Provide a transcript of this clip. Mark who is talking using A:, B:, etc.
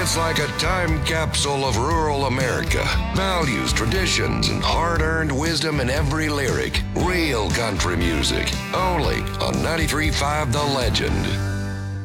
A: It's like a time capsule of rural America. Values, traditions, and hard-earned wisdom in every lyric. Real country music. Only on 93.5 The Legend.